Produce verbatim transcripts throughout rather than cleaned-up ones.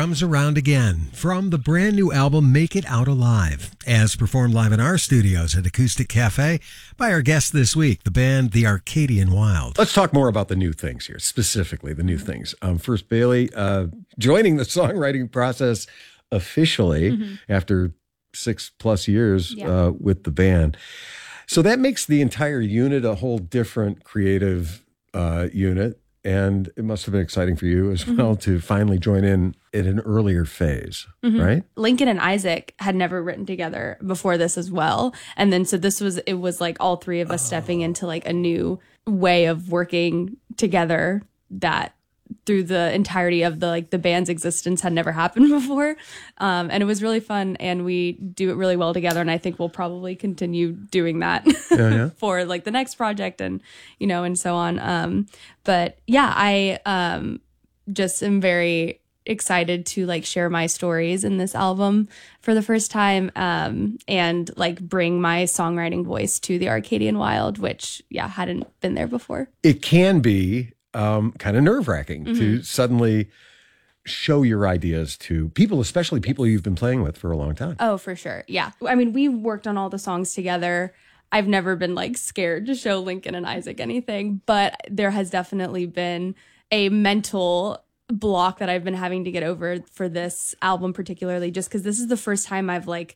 comes around again from the brand new album Make It Out Alive, as performed live in our studios at Acoustic Cafe by our guest this week, the band The Arcadian Wild. Let's talk more about the new things here, specifically the new things. Um, first, Bailey, uh, joining the songwriting process officially mm-hmm. after six plus years yeah. uh, with the band. So that makes the entire unit a whole different creative uh, unit. And it must have been exciting for you as well mm-hmm. to finally join in at an earlier phase, mm-hmm. right? Lincoln and Isaac had never written together before this as well. And then so this was, it was like all three of us oh. stepping into like a new way of working together that through the entirety of the like the band's existence had never happened before. Um, and it was really fun, and we do it really well together. And I think we'll probably continue doing that yeah, yeah. for like the next project and, you know, and so on. Um, but yeah, I um, just am very excited to like share my stories in this album for the first time um, and like bring my songwriting voice to the Arcadian Wild, which yeah, hadn't been there before. It can be Um, kind of nerve-wracking mm-hmm. to suddenly show your ideas to people, especially people you've been playing with for a long time. Oh, for sure. Yeah. I mean, we worked on all the songs together. I've never been like scared to show Lincoln and Isaac anything, but there has definitely been a mental block that I've been having to get over for this album particularly, just because this is the first time I've like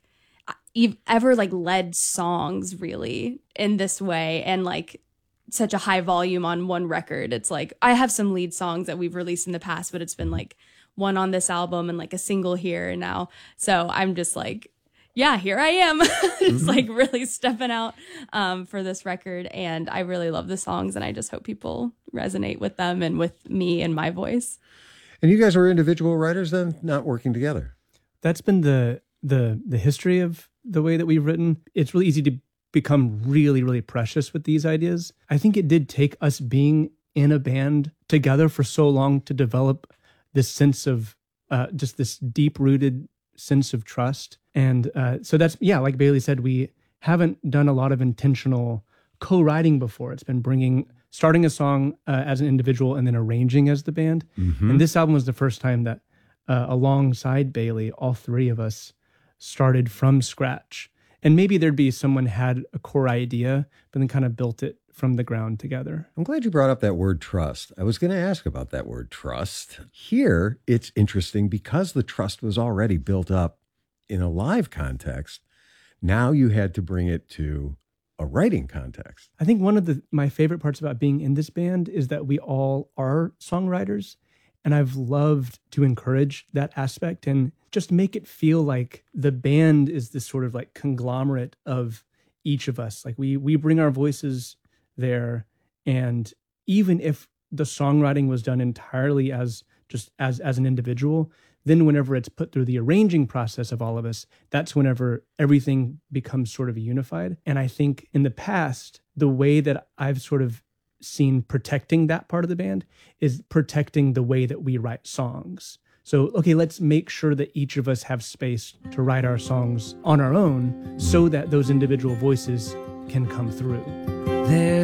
ever like led songs really in this way and like such a high volume on one record. It's like I have some lead songs that we've released in the past, but it's been like one on this album and like a single here and now. So I'm just like, yeah, here I am. It's mm-hmm. like really stepping out um, for this record. And I really love the songs, and I just hope people resonate with them and with me and my voice. And you guys are individual writers then, not working together? That's been the the the history of the way that we've written. It's really easy to become really, really precious with these ideas. I think it did take us being in a band together for so long to develop this sense of uh, just this deep-rooted sense of trust. And uh, so that's, yeah, like Bailey said, we haven't done a lot of intentional co-writing before. It's been bringing, starting a song uh, as an individual and then arranging as the band. Mm-hmm. And this album was the first time that uh, alongside Bailey, all three of us started from scratch. And maybe there'd be someone had a core idea, but then kind of built it from the ground together. I'm glad you brought up that word trust. I was going to ask about that word trust. Here, it's interesting because the trust was already built up in a live context. Now you had to bring it to a writing context. I think one of the my favorite parts about being in this band is that we all are songwriters. And I've loved to encourage that aspect and just make it feel like the band is this sort of like conglomerate of each of us. Like we we bring our voices there. And even if the songwriting was done entirely as just as, as an individual, then whenever it's put through the arranging process of all of us, that's whenever everything becomes sort of unified. And I think in the past, the way that I've sort of seen protecting that part of the band is protecting the way that we write songs. So, okay, let's make sure that each of us have space to write our songs on our own so that those individual voices can come through. There's